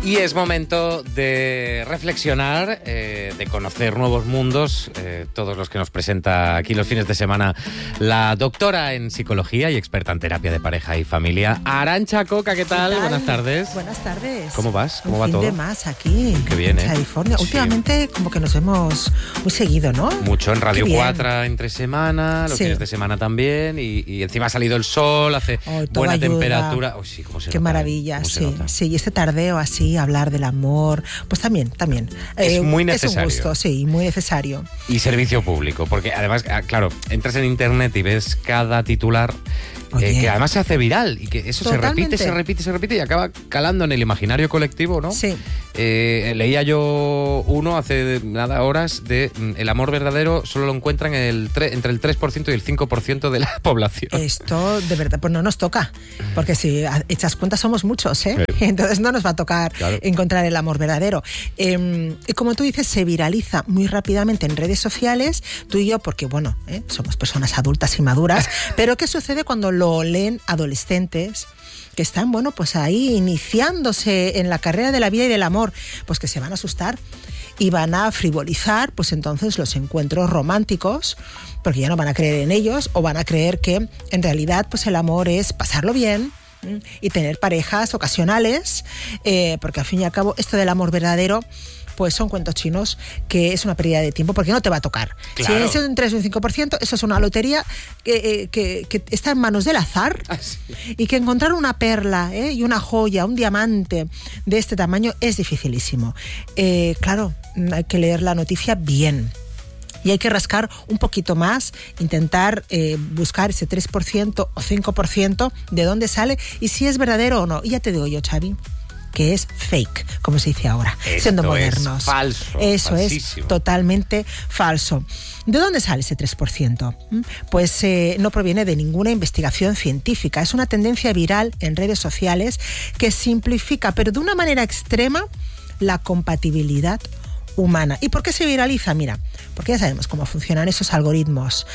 Y es momento de reflexionar, de conocer nuevos mundos, todos los que nos presenta aquí los fines de semana la doctora en psicología y experta en terapia de pareja y familia, Arantxa Coca. ¿Qué tal? Buenas tardes. Buenas tardes. ¿Cómo vas? ¿Cómo va Un todo? fin de más aquí. Qué bien, en California. Sí. Últimamente como que nos vemos muy seguido, ¿no? Mucho en Radio Qué bien. 4 entre semana, los fines de semana también, y encima ha salido el sol, hace buena temperatura. Oh, sí, cómo se Qué nota, maravilla, cómo se sí, nota. sí. Y este tardeo así, hablar del amor, pues también. Es muy necesario. Es un gusto, sí, muy necesario. Y servicio público, porque además, claro, entras en internet y ves cada titular que además se hace viral y que eso Totalmente. se repite y acaba calando en el imaginario colectivo, ¿no? Sí. Leía yo uno hace nada horas de el amor verdadero solo lo encuentran entre el 3% y el 5% de la población. Esto de verdad pues no nos toca, porque si echas cuenta somos muchos, ¿eh? Sí. Entonces no nos va a tocar encontrar el amor verdadero. Y como tú dices, se viraliza muy rápidamente en redes sociales, tú y yo, porque bueno, somos personas adultas y maduras, pero ¿qué sucede cuando lo leen adolescentes que están, bueno, pues ahí iniciándose en la carrera de la vida y del amor? Pues que se van a asustar y van a frivolizar, pues entonces los encuentros románticos, porque ya no van a creer en ellos, o van a creer que en realidad pues el amor es pasarlo bien y tener parejas ocasionales, porque al fin y al cabo esto del amor verdadero pues son cuentos chinos, que es una pérdida de tiempo porque no te va a tocar. Claro. Si es un 3 o un 5%, eso es una lotería que está en manos del azar. Y que encontrar una perla y una joya, un diamante de este tamaño es dificilísimo. Claro, hay que leer la noticia bien. Y hay que rascar un poquito más, intentar buscar ese 3% o 5% de dónde sale y si es verdadero o no. Y ya te digo yo, Xavi, que es fake, como se dice ahora, siendo modernos. Es falso. Eso falsísimo. Es totalmente falso. ¿De dónde sale ese 3%? Pues no proviene de ninguna investigación científica. Es una tendencia viral en redes sociales que simplifica, pero de una manera extrema, la compatibilidad humana. ¿Y por qué se viraliza? Mira, porque ya sabemos cómo funcionan esos algoritmos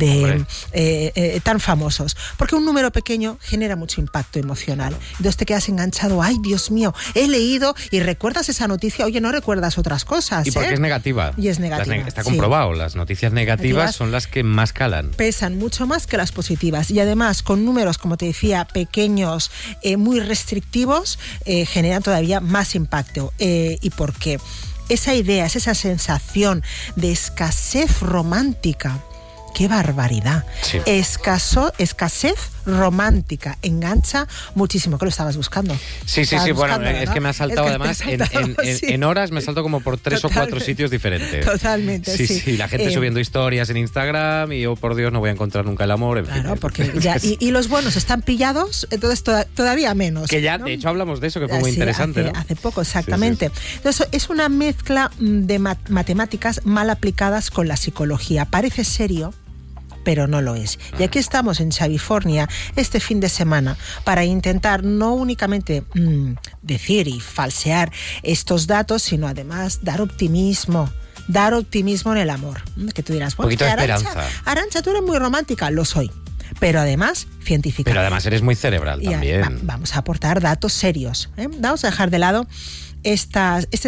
tan famosos. Porque un número pequeño genera mucho impacto emocional. Entonces te quedas enganchado. ¡Ay, Dios mío! He leído y recuerdas esa noticia. Oye, no recuerdas otras cosas. Y porque es negativa. Y es negativa. Está comprobado. Sí. Las noticias negativas son las que más calan. Pesan mucho más que las positivas. Y además, con números, como te decía, pequeños, muy restrictivos, generan todavía más impacto. ¿Y por qué? Esa idea, esa sensación de escasez romántica. ¡Qué barbaridad! Sí. Escasez romántica. Engancha muchísimo. ¿Qué lo estabas buscando? Sí. Bueno, ¿no? Es que me ha saltado además en horas, me ha saltado como por 3 o 4 sitios diferentes. Totalmente, sí. Sí, la gente subiendo historias en Instagram y yo, por Dios, no voy a encontrar nunca el amor. En claro, fin, porque ya, y los buenos están pillados, entonces todavía menos. Que ya, ¿no? De hecho, hablamos de eso, que fue muy interesante. Hace poco, exactamente. Sí. Entonces, es una mezcla de matemáticas mal aplicadas con la psicología. Parece serio, pero no lo es. Y aquí estamos en California este fin de semana para intentar no únicamente decir y falsear estos datos, sino además dar optimismo en el amor. Que tú dirás, bueno, un poquito de esperanza. Arantxa, tú eres muy romántica. Lo soy. Pero además científica. Pero además eres muy cerebral también. Vamos a aportar datos serios. Vamos a dejar de lado este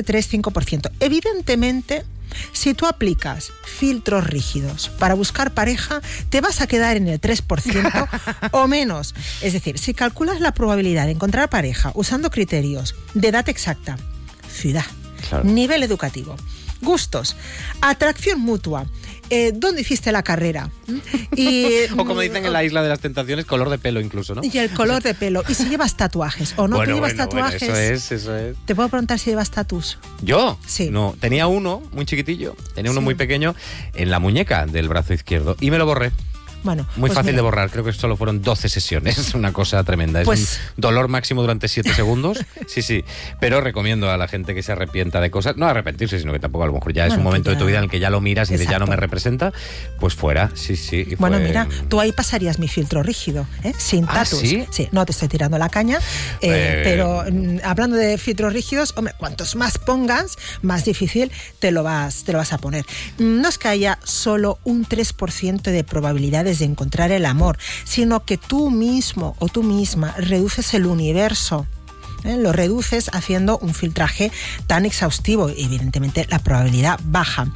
3-5%. Evidentemente, si tú aplicas filtros rígidos para buscar pareja, te vas a quedar en el 3% o menos. Es decir, si calculas la probabilidad de encontrar pareja usando criterios de edad exacta, ciudad, nivel educativo, gustos, atracción mutua, ¿dónde hiciste la carrera? O como dicen en la Isla de las Tentaciones, color de pelo incluso, ¿no? Y el color de pelo. ¿Y si llevas tatuajes o no? ¿Tú llevas tatuajes? Eso es. ¿Te puedo preguntar si llevas tatus? ¿Yo? Sí. No, tenía uno muy chiquitillo, muy pequeño en la muñeca del brazo izquierdo y me lo borré. Bueno, muy fácil de borrar, creo que solo fueron 12 sesiones, es una cosa tremenda, es un dolor máximo durante 7 segundos, sí, pero recomiendo a la gente que se arrepienta de cosas, no arrepentirse, sino que tampoco a lo mejor ya es un momento de tu vida en el que ya lo miras y dices, ya no me representa, pues fuera, sí. Bueno, mira, tú ahí pasarías mi filtro rígido, sin tatus. ¿Sí? Sí, no te estoy tirando la caña, pero hablando de filtros rígidos, hombre, cuantos más pongas, más difícil te lo vas a poner. No es que haya solo un 3% de probabilidades de encontrar el amor, sino que tú mismo o tú misma reduces el universo Lo reduces haciendo un filtraje tan exhaustivo. Evidentemente la probabilidad baja.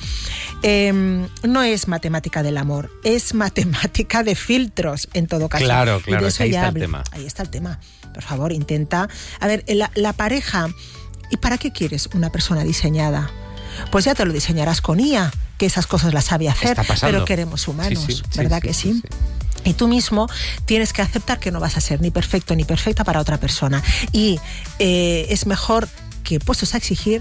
No es matemática del amor, es matemática de filtros en todo caso. Claro, ahí está el tema. Ahí está el tema. Por favor, intenta... A ver, la pareja... ¿Y para qué quieres una persona diseñada? Pues ya te lo diseñarás con IA, que esas cosas las sabe hacer, pero queremos humanos, ¿verdad que sí? Y tú mismo tienes que aceptar que no vas a ser ni perfecto ni perfecta para otra persona. Y es mejor que, puestos a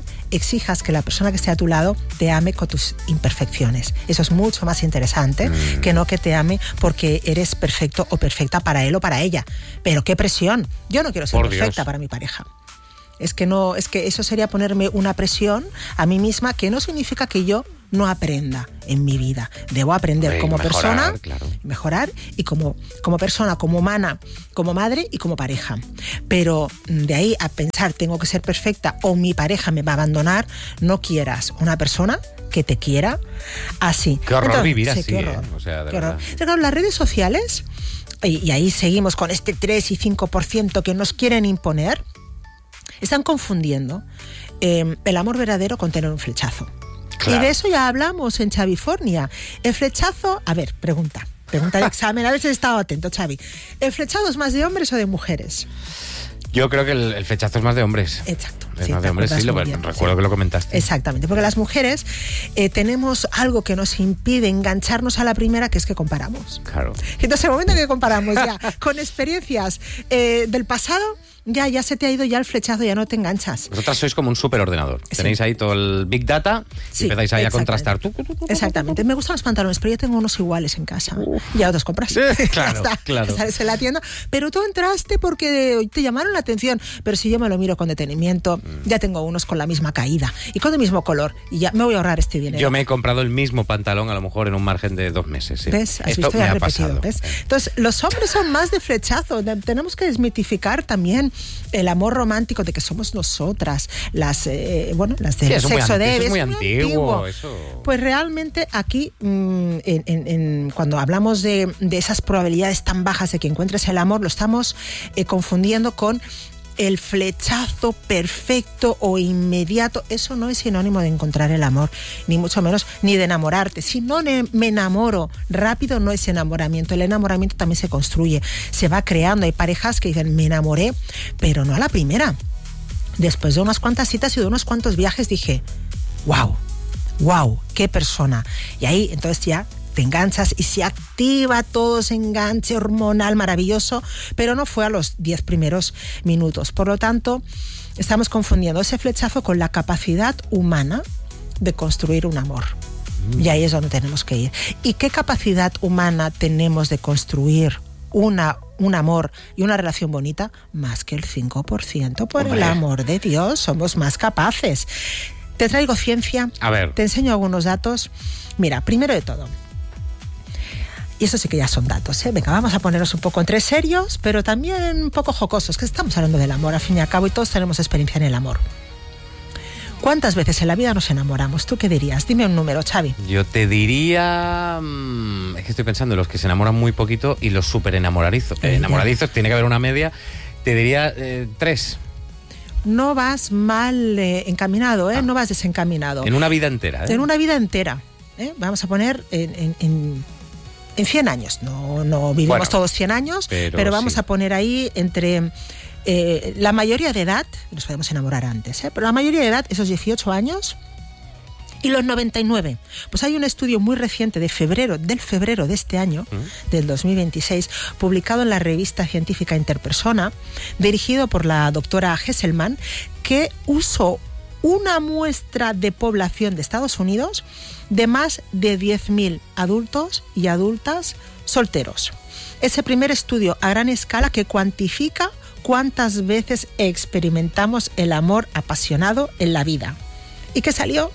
exijas que la persona que esté a tu lado te ame con tus imperfecciones. Eso es mucho más interesante que no que te ame porque eres perfecto o perfecta para él o para ella. Pero qué presión. Yo no quiero ser perfecta para mi pareja. Es que eso sería ponerme una presión a mí misma, que no significa que yo no aprenda en mi vida. Debo aprender como persona, mejorar, y como persona, como humana, como madre y como pareja. Pero de ahí a pensar tengo que ser perfecta o mi pareja me va a abandonar, no quieras una persona que te quiera así. Qué horror vivir así. Qué horror. O sea, de qué horror. verdad. Claro, las redes sociales, y ahí seguimos con este 3 y 5% que nos quieren imponer, están confundiendo el amor verdadero con tener un flechazo. Claro. Y de eso ya hablamos en Xavifornia. El flechazo, a ver, pregunta de examen, a ver si has estado atento, Xavi. ¿El flechazo es más de hombres o de mujeres? Yo creo que el flechazo es más de hombres. Exacto. Es más de hombres, sí, recuerdo que lo comentaste. Exactamente, porque las mujeres tenemos algo que nos impide engancharnos a la primera, que es que comparamos. Claro. Entonces, el momento que comparamos ya con experiencias del pasado, ya se te ha ido ya el flechazo, ya no te enganchas. Vosotras sois como un superordenador. Sí. Tenéis ahí todo el Big Data y empezáis ahí a contrastar. Exactamente. Me gustan los pantalones, pero yo tengo unos iguales en casa. Ya otros compras. Claro, claro. Sales en la tienda. Pero tú entraste porque te llamaron la atención. Pero si yo me lo miro con detenimiento, ya tengo unos con la misma caída y con el mismo color. Y ya me voy a ahorrar este dinero. Yo me he comprado el mismo pantalón a lo mejor en un margen de 2 meses. ¿Sí? ¿Ves? Esto me ha repetido. ¿Ves? Entonces, los hombres son más de flechazo. Tenemos que desmitificar también el amor romántico de que somos nosotras, las del sexo débil. Es muy antiguo. Eso. Pues realmente aquí, cuando hablamos de esas probabilidades tan bajas de que encuentres el amor, lo estamos confundiendo con el flechazo perfecto o inmediato. Eso no es sinónimo de encontrar el amor, ni mucho menos, ni de enamorarte. Si no me enamoro rápido, no es enamoramiento. El enamoramiento también se construye, se va creando. Hay parejas que dicen, me enamoré, pero no a la primera. Después de unas cuantas citas y de unos cuantos viajes dije, wow, qué persona. Y ahí entonces ya te enganchas y se activa todo ese enganche hormonal maravilloso, pero no fue a los 10 primeros minutos. Por lo tanto, estamos confundiendo ese flechazo con la capacidad humana de construir un amor. Y ahí es donde tenemos que ir. ¿Y qué capacidad humana tenemos de construir un amor y una relación bonita? Más que el 5%. Por el amor de Dios, somos más capaces. Te traigo ciencia. A ver. Te enseño algunos datos. Mira, primero de todo, y eso sí que ya son datos, ¿eh? Venga, vamos a ponernos un poco entre serios, pero también un poco jocosos, que estamos hablando del amor, al fin y al cabo, y todos tenemos experiencia en el amor. ¿Cuántas veces en la vida nos enamoramos? ¿Tú qué dirías? Dime un número, Xavi. Yo te diría... es que estoy pensando en los que se enamoran muy poquito y los súper enamoradizos. Enamoradizos, tiene que haber una media. Te diría 3. No vas mal encaminado, ¿eh? No vas desencaminado. En una vida entera, ¿eh? En una vida entera, ¿eh? Vamos a poner en 100 años. No vivimos todos 100 años, pero vamos a poner ahí entre la mayoría de edad, nos podemos enamorar antes, pero la mayoría de edad, esos 18 años, y los 99. Pues hay un estudio muy reciente del febrero de este año, del 2026, publicado en la revista científica Interpersona, dirigido por la doctora Hesselman, que usó una muestra de población de Estados Unidos de más de 10.000 adultos y adultas solteros. Es el primer estudio a gran escala que cuantifica cuántas veces experimentamos el amor apasionado en la vida. ¿Y qué salió?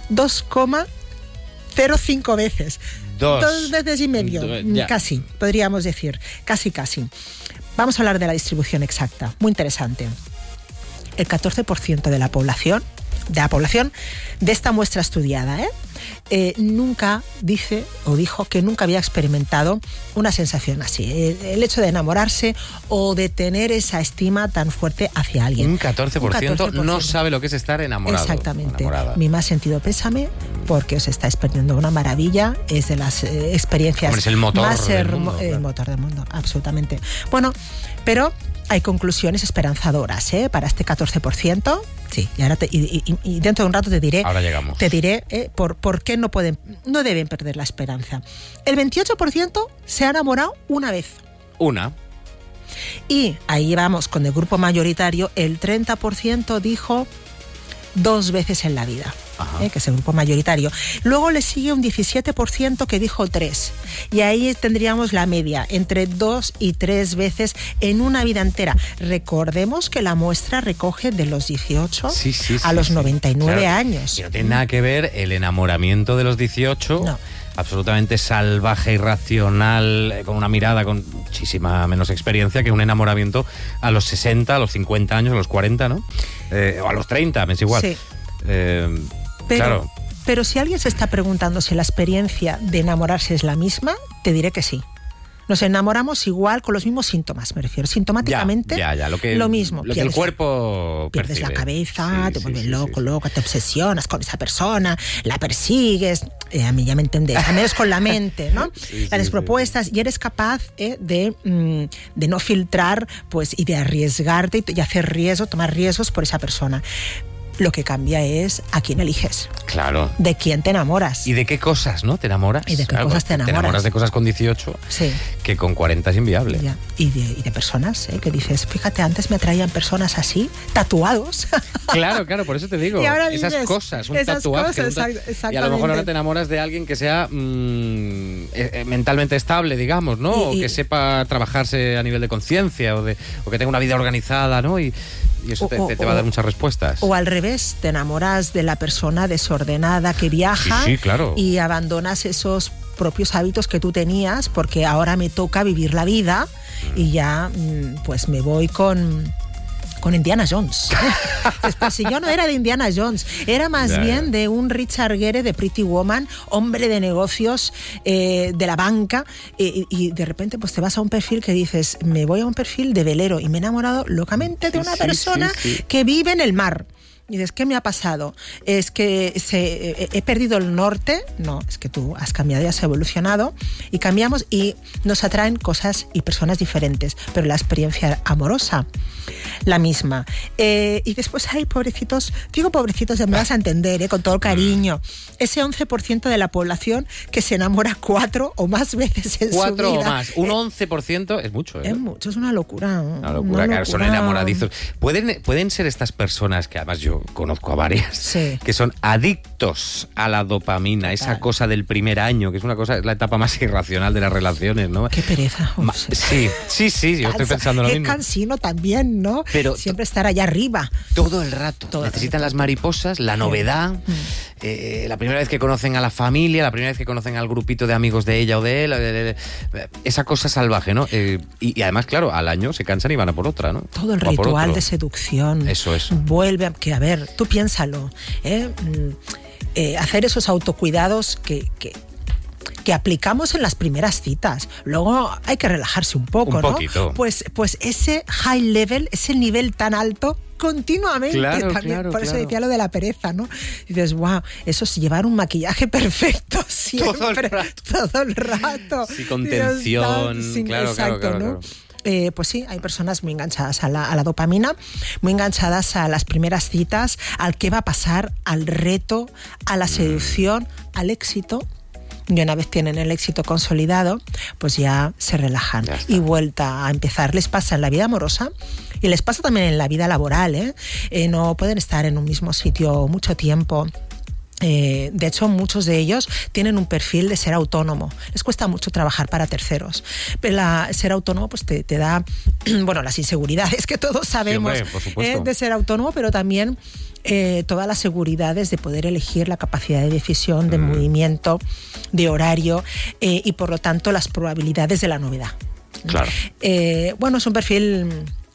2,05 veces. 2 veces y medio. Casi, podríamos decir. Casi. Vamos a hablar de la distribución exacta. Muy interesante. El 14% de la población de esta muestra estudiada, nunca dice o dijo que nunca había experimentado una sensación así. El hecho de enamorarse o de tener esa estima tan fuerte hacia alguien. Un 14% no sabe lo que es estar enamorado. Exactamente. Enamorada. Mi más sentido pésame, porque os estáis perdiendo una maravilla. Es de las experiencias es el motor más del mundo, el motor del mundo, absolutamente. Bueno, pero hay conclusiones esperanzadoras para este 14%. Sí, y ahora y dentro de un rato te diré. Ahora llegamos. Te diré por qué no deben perder la esperanza. El 28% se ha enamorado una vez. Una. Y ahí vamos con el grupo mayoritario. El 30% dijo 2 veces en la vida. Que es el grupo mayoritario. Luego le sigue un 17% que dijo 3. Y ahí tendríamos la media, entre 2 y 3 veces en una vida entera. Recordemos que la muestra recoge de los 18 a los 99 años. Y no tiene nada que ver el enamoramiento de los 18... No. Absolutamente salvaje, irracional, con una mirada con muchísima menos experiencia que un enamoramiento a los 60, a los 50 años, a los 40, ¿no? O a los 30, me es igual. Sí. Claro. Pero si alguien se está preguntando si la experiencia de enamorarse es la misma, te diré que sí. Nos enamoramos igual, con los mismos síntomas, me refiero. Sintomáticamente, lo mismo. Lo que el cuerpo pierdes percibe. La cabeza, te vuelves loca, te obsesionas con esa persona, la persigues. A mí ya me entendéis. Al menos con la mente, ¿no? Las propuestas y eres capaz de no filtrar, pues, y de arriesgarte y hacer tomar riesgos por esa persona. Lo que cambia es a quién eliges. Claro. De quién te enamoras. Y de qué cosas, ¿no? Te enamoras. Y de qué cosas te enamoras. Te enamoras de cosas con 18 que con 40 es inviable. Ya. Y de personas, que dices, fíjate, antes me atraían personas así, tatuados. Claro, por eso te digo. Y ahora esas dices, cosas, un tatuaje. Exactamente. Y a lo mejor ahora te enamoras de alguien que sea mentalmente estable, digamos, ¿no? O que sepa trabajarse a nivel de conciencia o que tenga una vida organizada, ¿no? Y eso te va a dar muchas respuestas. O al revés, te enamoras de la persona desordenada que viaja claro. Y abandonas esos propios hábitos que tú tenías porque ahora me toca vivir la vida y ya pues me voy con Indiana Jones. Después, si yo no era de Indiana Jones, era más bien de un Richard Gere de Pretty Woman, hombre de negocios, de la banca, y de repente pues te vas a un perfil que dices, me voy a un perfil de velero y me he enamorado locamente de una persona que vive en el mar. Y dices, ¿qué me ha pasado? ¿Es que he perdido el norte? No, es que tú has cambiado y has evolucionado. Y cambiamos y nos atraen cosas y personas diferentes. Pero la experiencia amorosa, la misma. Y después hay pobrecitos, digo pobrecitos, me vas a entender, con todo el cariño. Ese 11% de la población que se enamora 4 o más veces en su vida. 4 o más. Un 11% es mucho, ¿eh? Es mucho, es una locura. Una locura, claro, son enamoradizos. ¿Pueden ser estas personas, que además yo conozco a varias, que son adictos a la dopamina, esa cosa del primer año, que es la etapa más irracional de las relaciones, ¿no? Qué pereza. Sí, yo estoy pensando lo mismo. Es cansino también, ¿no? Pero siempre estar allá arriba. Todo el rato. Necesitan las mariposas, la novedad, la primera vez que conocen a la familia, la primera vez que conocen al grupito de amigos de ella o de él, esa cosa salvaje, ¿no? Y además, claro, al año se cansan y van a por otra, ¿no? Todo el ritual de seducción. Eso. Vuelve a ver, tú piénsalo, hacer esos autocuidados que aplicamos en las primeras citas. Luego hay que relajarse un poco, un poquito. ¿no? Pues ese high level, ese nivel tan alto, continuamente. Claro, por eso decía lo de la pereza, ¿no? Y dices, wow, eso es llevar un maquillaje perfecto siempre, todo el rato. Sí, contención. Claro. Pues sí, hay personas muy enganchadas a la dopamina, muy enganchadas a las primeras citas, al qué va a pasar, al reto, a la seducción, al éxito. Y una vez tienen el éxito consolidado, pues ya se relajan y vuelta a empezar. Les pasa en la vida amorosa y les pasa también en la vida laboral, no pueden estar en un mismo sitio mucho tiempo. De hecho, muchos de ellos tienen un perfil de ser autónomo. Les cuesta mucho trabajar para terceros. Pero ser autónomo pues te da las inseguridades que todos sabemos, de ser autónomo, pero también todas las seguridades de poder elegir, la capacidad de decisión, de movimiento, de horario y por lo tanto las probabilidades de la novedad. Claro. Es un perfil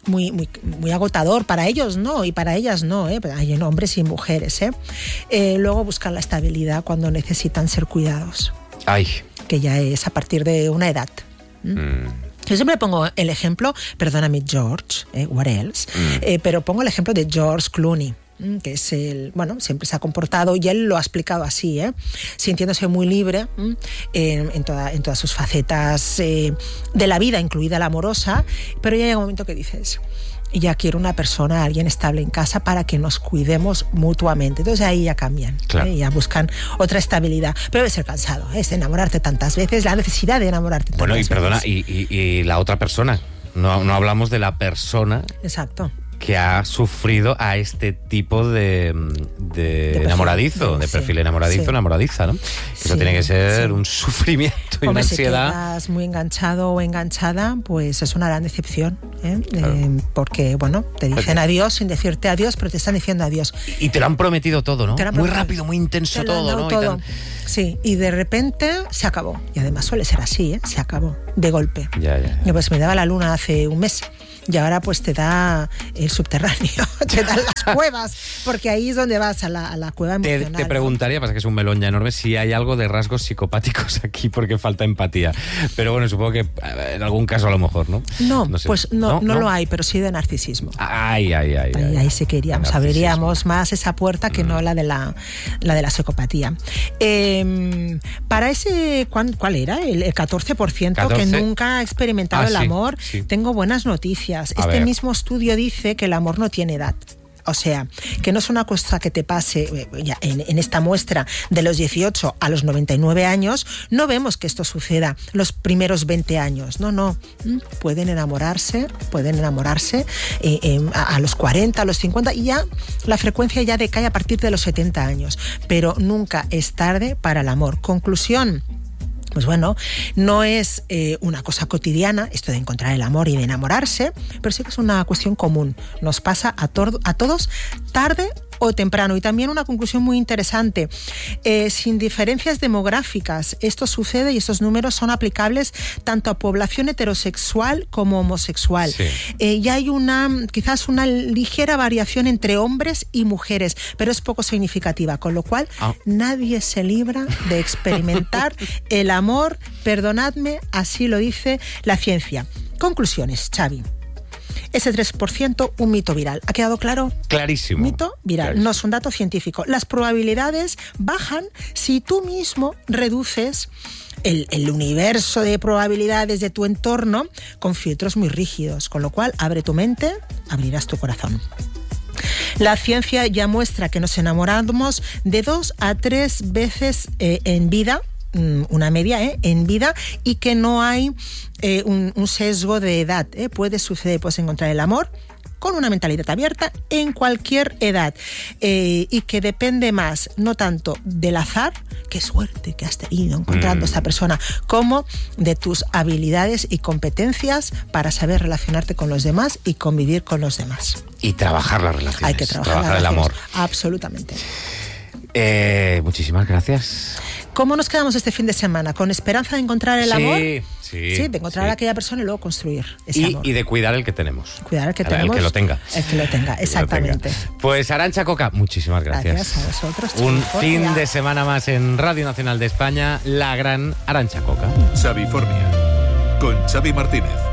muy, muy, muy agotador para ellos, ¿no? Y para ellas no, hay hombres y mujeres, luego buscan la estabilidad cuando necesitan ser cuidados. Ay. Que ya es a partir de una edad. Yo siempre pongo el ejemplo, perdóname George, what else, pero pongo el ejemplo de George Clooney, que es siempre se ha comportado, y él lo ha explicado así, sintiéndose muy libre en todas sus facetas de la vida, incluida la amorosa, pero ya llega un momento que dices, ya quiero una persona, alguien estable en casa para que nos cuidemos mutuamente. Entonces ahí ya cambian, claro. Ya buscan otra estabilidad. Pero debe ser cansado, es enamorarte tantas veces, la necesidad de enamorarte tantas veces. Bueno, y perdona, y la otra persona, no hablamos de la persona. Exacto. Que ha sufrido a este tipo de enamoradizo, de perfil enamoradizo, enamoradiza, ¿no? Eso tiene que ser un sufrimiento y una ansiedad. Si estás muy enganchado o enganchada, pues es una gran decepción, Claro. Porque, te dicen adiós sin decirte adiós, pero te están diciendo adiós. Y te lo han prometido todo, ¿no? Muy rápido, muy intenso todo, ¿no? Todo. Sí, y de repente se acabó. Y además suele ser así, se acabó, de golpe. Ya. Y pues me daba la luna hace un mes. Y ahora pues te da el subterráneo, te dan las cuevas, porque ahí es donde vas a la cueva emocional. Te preguntaría, pasa que es un melón ya enorme, si hay algo de rasgos psicopáticos aquí porque falta empatía. Pero bueno, supongo que en algún caso a lo mejor, ¿no? No, sé. Pues no lo hay, pero sí de narcisismo. Ahí sí que iríamos, abriríamos más esa puerta que no la de la psicopatía. Para ese, ¿cuál era? El 14% que nunca ha experimentado el amor, sí. Tengo buenas noticias. Este mismo estudio dice que el amor no tiene edad. O sea, que no es una cosa que te pase ya en esta muestra de los 18 a los 99 años, no vemos que esto suceda los primeros 20 años. No. Pueden enamorarse a los 40, a los 50, y ya la frecuencia ya decae a partir de los 70 años. Pero nunca es tarde para el amor. Conclusión. Pues no es una cosa cotidiana esto de encontrar el amor y de enamorarse, pero sí que es una cuestión común. Nos pasa a todos tarde o temprano. Y también una conclusión muy interesante, sin diferencias demográficas, esto sucede y estos números son aplicables tanto a población heterosexual como homosexual. Sí. Y hay quizás una ligera variación entre hombres y mujeres, pero es poco significativa, con lo cual nadie se libra de experimentar el amor, perdonadme, así lo dice la ciencia. Conclusiones, Xavi. Ese 3%, un mito viral. ¿Ha quedado claro? Clarísimo. Mito viral. Clarísimo. No es un dato científico. Las probabilidades bajan si tú mismo reduces el universo de probabilidades de tu entorno con filtros muy rígidos. Con lo cual, abre tu mente, abrirás tu corazón. La ciencia ya muestra que nos enamoramos de 2 a 3 veces en vida, una media en vida, y que no hay un sesgo de edad. Puede suceder, puedes encontrar el amor con una mentalidad abierta en cualquier edad, y que depende más, no tanto del azar, qué suerte que has tenido encontrando a esta persona, como de tus habilidades y competencias para saber relacionarte con los demás y convivir con los demás. Y trabajar las relaciones. Hay que trabajar el amor. Absolutamente. Muchísimas gracias. ¿Cómo nos quedamos este fin de semana? ¿Con esperanza de encontrar el amor? Sí, de encontrar a aquella persona y luego construir ese amor. Y de cuidar el que tenemos. Cuidar el que tenemos. El que lo tenga. El que lo tenga, exactamente. Pues Arantxa Coca, muchísimas gracias. Gracias a vosotros. Un fin de semana más en Radio Nacional de España, la gran Arantxa Coca. Xavifornia, con Xavi Martínez.